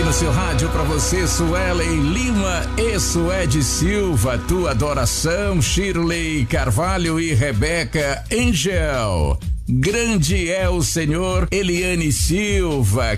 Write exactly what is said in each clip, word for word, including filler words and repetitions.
no seu rádio pra você, Suelen Lima e Suede Silva, tua adoração, Shirley Carvalho e Rebeca Angel. Grande é o Senhor, Eliane Silva,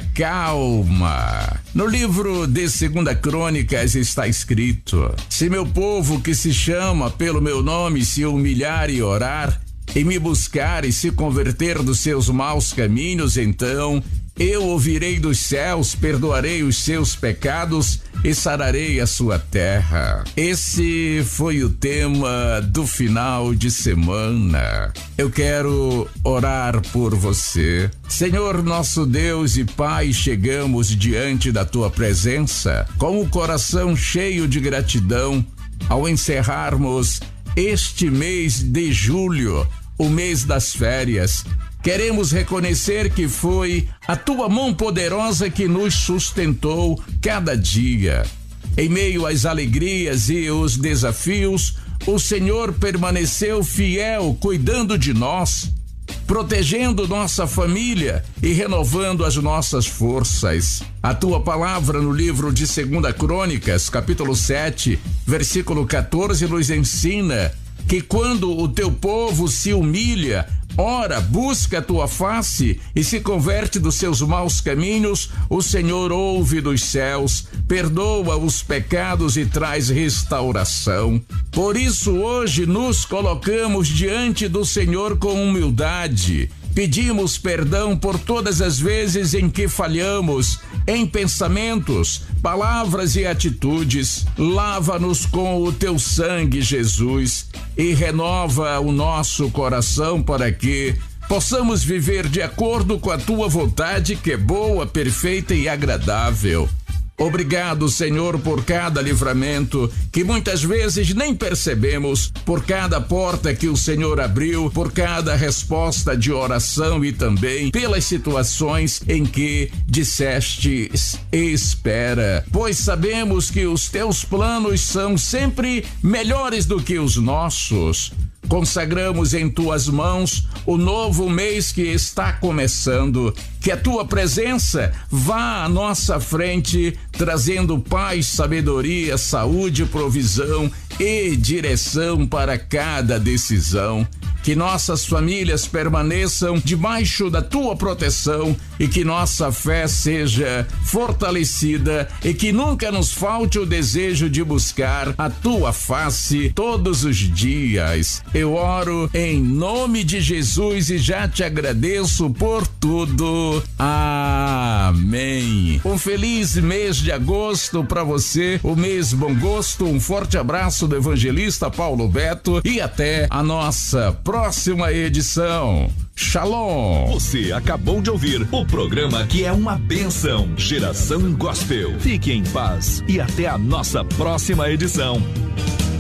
calma. No livro de Segunda Crônicas está escrito: se meu povo que se chama pelo meu nome se humilhar e orar, e me buscar e se converter dos seus maus caminhos, então eu ouvirei dos céus, perdoarei os seus pecados e sararei a sua terra. Esse foi o tema do final de semana. Eu quero orar por você. Senhor nosso Deus e Pai, chegamos diante da tua presença com o coração cheio de gratidão ao encerrarmos este mês de julho, o mês das férias. Queremos reconhecer que foi a tua mão poderosa que nos sustentou cada dia. Em meio às alegrias e os desafios, o Senhor permaneceu fiel, cuidando de nós, protegendo nossa família e renovando as nossas forças. A tua palavra no livro de Segunda Crônicas, capítulo sete, versículo quatorze, nos ensina que quando o teu povo se humilha, ora, busca a tua face e se converte dos seus maus caminhos, o Senhor ouve dos céus, perdoa os pecados e traz restauração. Por isso, hoje nos colocamos diante do Senhor com humildade. Pedimos perdão por todas as vezes em que falhamos, em pensamentos, palavras e atitudes. Lava-nos com o teu sangue, Jesus, e renova o nosso coração para que possamos viver de acordo com a tua vontade, que é boa, perfeita e agradável. Obrigado, Senhor, por cada livramento que muitas vezes nem percebemos, por cada porta que o Senhor abriu, por cada resposta de oração e também pelas situações em que disseste espera, pois sabemos que os teus planos são sempre melhores do que os nossos. Consagramos em tuas mãos o novo mês que está começando. Que a tua presença vá à nossa frente, trazendo paz, sabedoria, saúde, provisão e direção para cada decisão. Que nossas famílias permaneçam debaixo da tua proteção e que nossa fé seja fortalecida e que nunca nos falte o desejo de buscar a tua face todos os dias. Eu oro em nome de Jesus e já te agradeço por tudo. Amém. Um feliz mês de agosto para você, o mês bom gosto. Um forte abraço do evangelista Paulo Beto e até a nossa próxima edição. Shalom. Você acabou de ouvir o programa que é uma bênção. Geração Gospel. Fique em paz e até a nossa próxima edição.